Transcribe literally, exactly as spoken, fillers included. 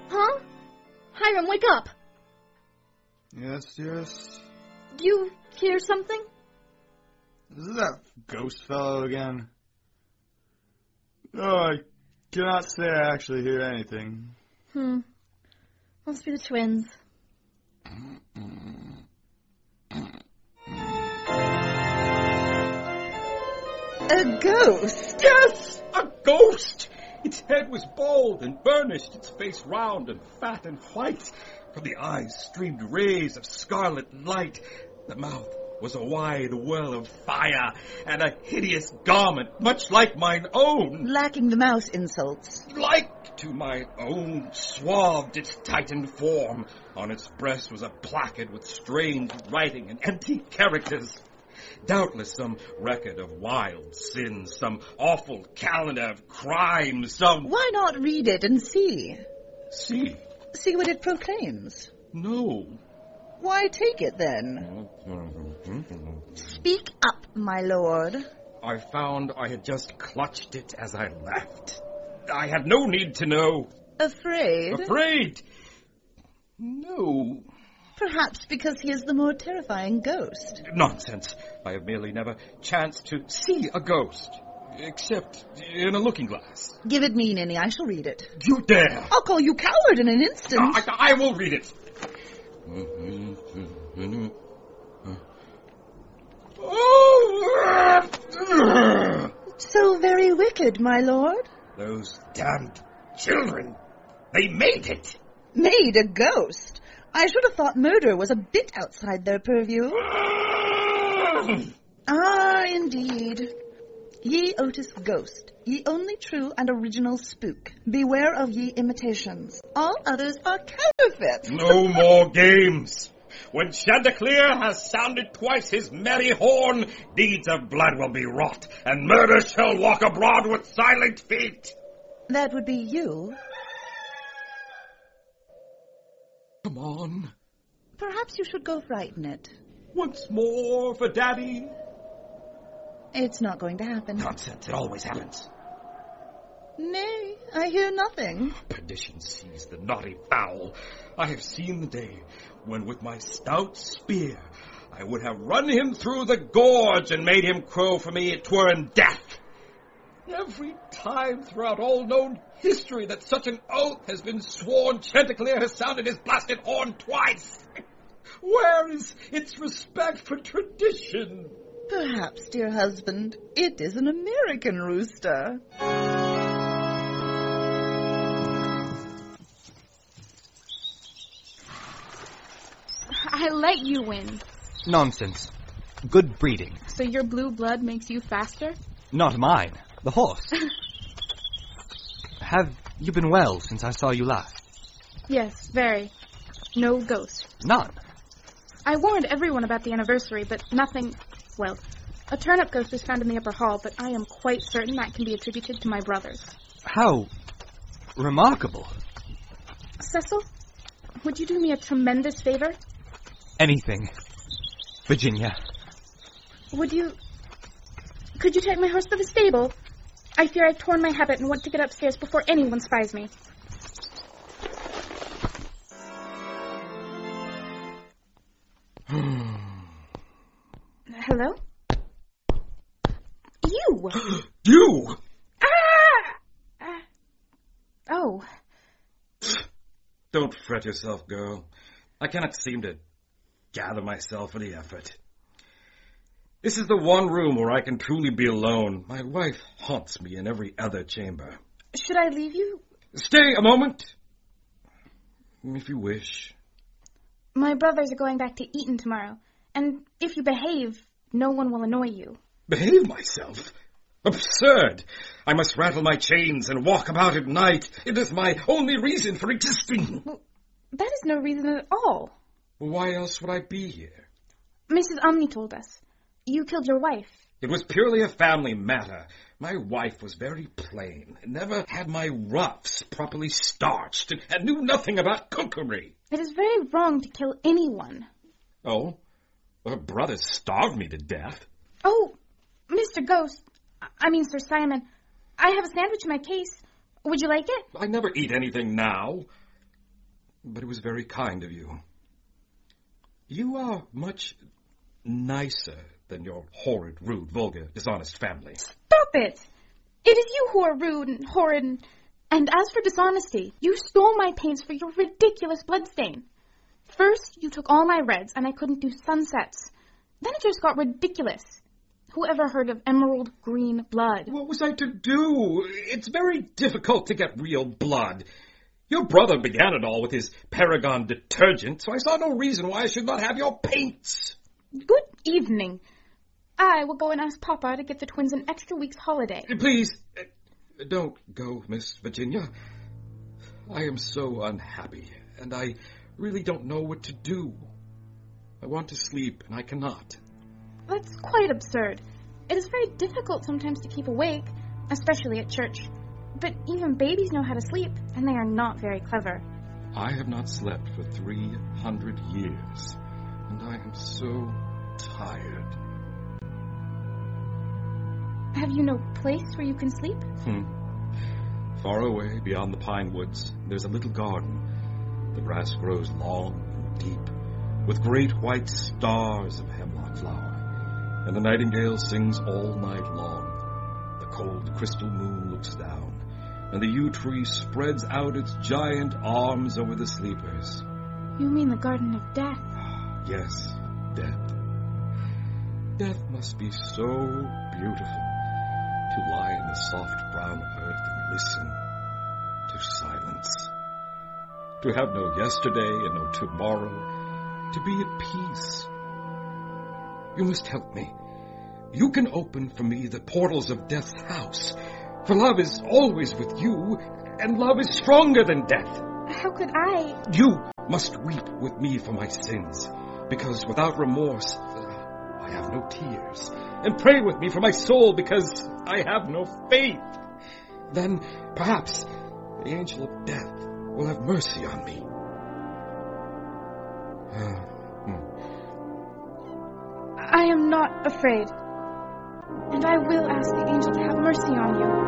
Huh? Hiram, wake up! Yes, dearest? Do you hear something? Is it that ghost fellow again? No, I cannot say I actually hear anything. Hmm. Must be the twins. A ghost? Yes, a ghost! Its head was bald and burnished, its face round and fat and white. From the eyes streamed rays of scarlet light. The mouth was a wide well of fire, and a hideous garment, much like mine own. Lacking the mouse insults. Like to my own, swathed its tightened form. On its breast was a placard with strange writing and empty characters. Doubtless some record of wild sins, some awful calendar of crimes, some... Why not read it and see? See? See what it proclaims. No. Why take it, then? Speak up, my lord. I found I had just clutched it as I left. I had no need to know. Afraid? Afraid? No. Perhaps because he is the more terrifying ghost. Nonsense. I have merely never chanced to see a ghost. Except in a looking glass. Give it me, Ninny. I shall read it. You dare! I'll call you coward in an instant. I, I, I will read it. So very wicked, my lord. Those damned children. They made it. Made a ghost? I should have thought murder was a bit outside their purview. Ah, indeed. Ye Otis Ghost, ye only true and original spook. Beware of ye imitations. All others are counterfeits. No more games. When Chanticleer has sounded twice his merry horn, deeds of blood will be wrought, and murder shall walk abroad with silent feet. That would be you. Come on. Perhaps you should go frighten it. Once more for Daddy. It's not going to happen. Nonsense, it always happens. Nay, I hear nothing. Perdition seize the naughty fowl. I have seen the day when with my stout spear I would have run him through the gorge and made him crow for me, twere in death. Every time throughout all known history that such an oath has been sworn, Chanticleer has sounded his blasted horn twice. Where is its respect for tradition? Perhaps, dear husband, it is an American rooster. I let you win. Nonsense. Good breeding. So your blue blood makes you faster? Not mine. The horse. Have you been well since I saw you last? Yes, very. No ghost. None. I warned everyone about the anniversary, but nothing... Well, a turnip ghost was found in the upper hall, but I am quite certain that can be attributed to my brothers. How remarkable. Cecil, would you do me a tremendous favor? Anything. Virginia. Would you... Could you take my horse to the stable? I fear I've torn my habit and want to get upstairs before anyone spies me. Hello? You! You! Ah! Uh, oh. Don't fret yourself, girl. I cannot seem to gather myself for the effort. This is the one room where I can truly be alone. My wife haunts me in every other chamber. Should I leave you? Stay a moment. If you wish. My brothers are going back to Eton tomorrow, and if you behave, no one will annoy you. Behave myself? Absurd! I must rattle my chains and walk about at night. It is my only reason for existing. Well, that is no reason at all. Why else would I be here? Missus Umney told us. You killed your wife. It was purely a family matter. My wife was very plain, never had my ruffs properly starched, and, and knew nothing about cookery. It is very wrong to kill anyone. Oh? Her brothers starved me to death. Oh, Mister Ghost, I mean Sir Simon, I have a sandwich in my case. Would you like it? I never eat anything now. but it was very kind of you. You are much nicer than your horrid, rude, vulgar, dishonest family. Stop it! It is you who are rude and horrid and... And as for dishonesty, you stole my paints for your ridiculous bloodstain. First, you took all my reds, and I couldn't do sunsets. Then it just got ridiculous. Who ever heard of emerald green blood? What was I to do? It's very difficult to get real blood. Your brother began it all with his Paragon detergent, so I saw no reason why I should not have your paints. Good evening. I will go and ask Papa to get the twins an extra week's holiday. Please, uh, don't go, Miss Virginia. I am so unhappy, and I really don't know what to do. I want to sleep, and I cannot. That's quite absurd. It is very difficult sometimes to keep awake, especially at church. But even babies know how to sleep, and they are not very clever. I have not slept for three hundred years, and I am so tired. Have you no place where you can sleep? Hmm. Far away, beyond the pine woods, there's a little garden. The grass grows long and deep, with great white stars of hemlock flower, and the nightingale sings all night long. The cold crystal moon looks down, and the yew tree spreads out its giant arms over the sleepers. You mean the Garden of Death? Yes, death. Death must be so beautiful, to lie in the soft brown earth and listen to silence. To have no yesterday and no tomorrow, to be at peace. You must help me. You can open for me the portals of death's house, for love is always with you, and love is stronger than death. How could I? You must weep with me for my sins, because without remorse, I have no tears. And pray with me for my soul, because I have no faith. Then, perhaps, the angel of death will have mercy on me. I am not afraid. And I will ask the angel to have mercy on you.